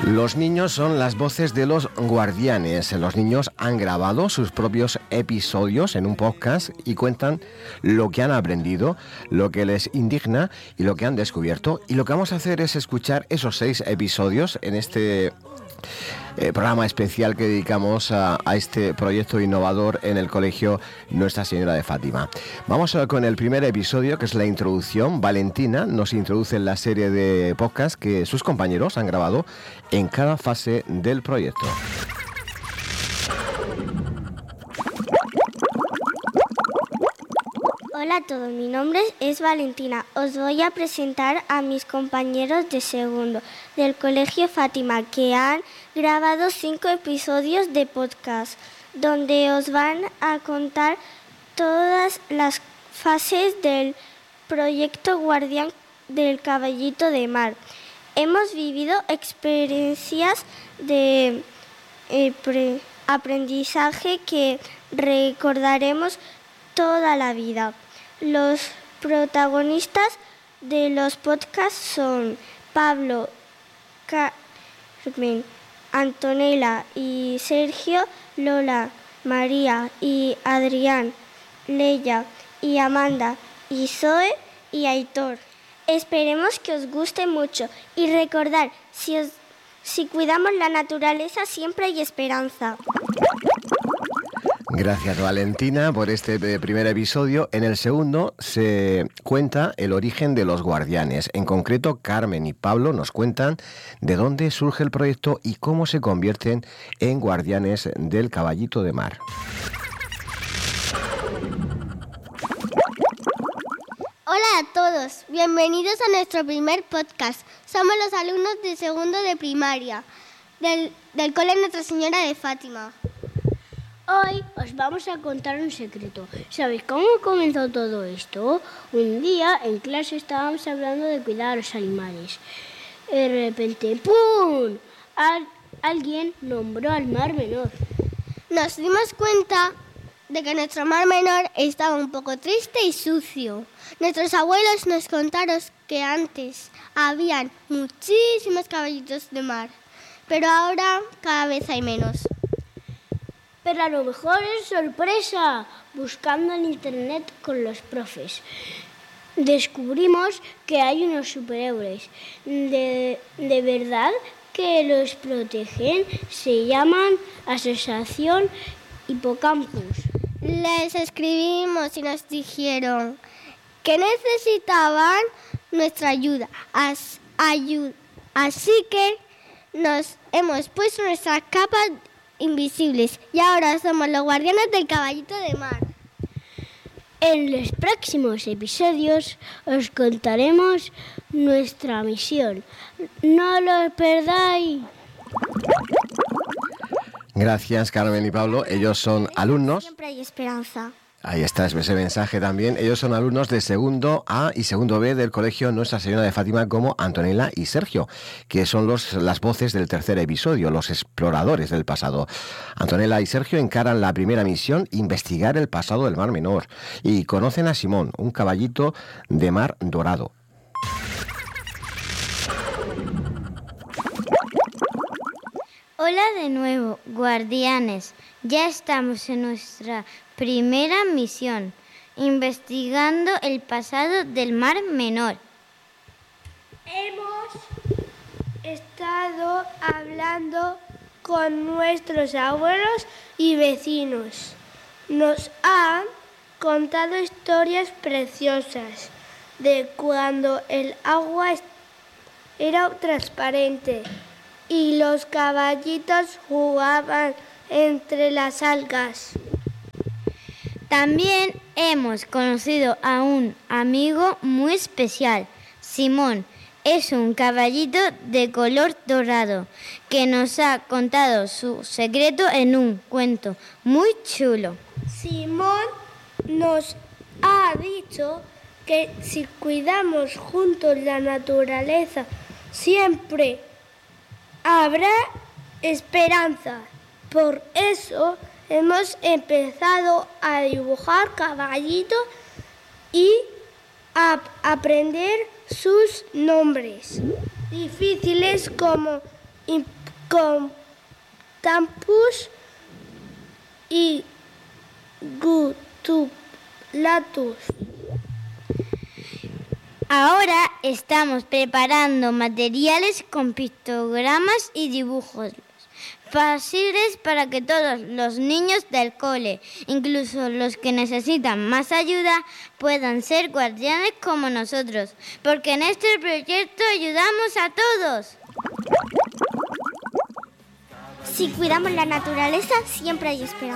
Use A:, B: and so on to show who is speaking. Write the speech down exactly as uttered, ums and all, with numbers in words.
A: Los niños son las voces de los guardianes. Los niños han grabado sus propios episodios en un podcast y cuentan lo que han aprendido, lo que les indigna y lo que han descubierto. Y lo que vamos a hacer es escuchar esos seis episodios en este eh, programa especial que dedicamos a, a este proyecto innovador en el colegio Nuestra Señora de Fátima. Vamos a, con el primer episodio, que es la introducción. Valentina nos introduce en la serie de podcast que sus compañeros han grabado en cada fase del proyecto.
B: Hola a todos, mi nombre es Valentina. Os voy a presentar a mis compañeros de segundo del Colegio Fátima, que han grabado cinco episodios de podcast, donde os van a contar todas las fases del proyecto Guardián del Caballito de Mar. Hemos vivido experiencias de eh, pre- aprendizaje que recordaremos toda la vida. Los protagonistas de los podcasts son Pablo, Carmen, Antonella y Sergio, Lola, María y Adrián, Leia y Amanda y Zoe y Aitor. Esperemos que os guste mucho y recordar, si, os, si cuidamos la naturaleza siempre hay esperanza.
A: Gracias, Valentina, por este primer episodio. En el segundo se cuenta el origen de los guardianes. En concreto, Carmen y Pablo nos cuentan de dónde surge el proyecto y cómo se convierten en guardianes del Caballito de Mar.
C: Hola a todos, bienvenidos a nuestro primer podcast. Somos los alumnos de segundo de primaria del, del Cole Nuestra Señora de Fátima.
D: Hoy os vamos a contar un secreto. ¿Sabéis cómo comenzó todo esto? Un día en clase estábamos hablando de cuidar a los animales. De repente, ¡pum!, Al, alguien nombró al Mar Menor.
C: Nos dimos cuenta de que nuestro Mar Menor estaba un poco triste y sucio. Nuestros abuelos nos contaron que antes habían muchísimos caballitos de mar, pero ahora cada vez hay menos.
D: Pero a lo mejor es sorpresa. Buscando en internet con los profes, descubrimos que hay unos superhéroes. De, de verdad que los protegen. Se llaman Asociación Hipocampus.
C: Les escribimos y nos dijeron que necesitaban nuestra ayuda. As, ayuda. Así que nos hemos puesto nuestras capas invisibles y ahora somos los guardianes del Caballito de Mar.
D: En los próximos episodios os contaremos nuestra misión. ¡No lo perdáis!
A: Gracias, Carmen y Pablo. Ellos son alumnos.
B: Siempre hay esperanza.
A: Ahí está ese mensaje también. Ellos son alumnos de segundo A y segundo B del colegio Nuestra Señora de Fátima, como Antonella y Sergio, que son los, las voces del tercer episodio, los exploradores del pasado. Antonella y Sergio encaran la primera misión, investigar el pasado del Mar Menor, y conocen a Simón, un caballito de mar dorado.
E: Hola de nuevo, guardianes. Ya estamos en nuestra primera misión, investigando el pasado del Mar Menor.
F: Hemos estado hablando con nuestros abuelos y vecinos. Nos han contado historias preciosas de cuando el agua era transparente y los caballitos jugaban entre las algas.
E: También hemos conocido a un amigo muy especial, Simón. Es un caballito de color dorado que nos ha contado su secreto en un cuento muy chulo.
F: Simón nos ha dicho que si cuidamos juntos la naturaleza, siempre habrá esperanza. Por eso hemos empezado a dibujar caballitos y a aprender sus nombres difíciles como Hippocampus y Gutulatus.
E: Ahora estamos preparando materiales con pictogramas y dibujos fáciles para que todos los niños del cole, incluso los que necesitan más ayuda, puedan ser guardianes como nosotros, porque en este proyecto ayudamos a todos.
B: Si cuidamos la naturaleza, siempre hay esperanza.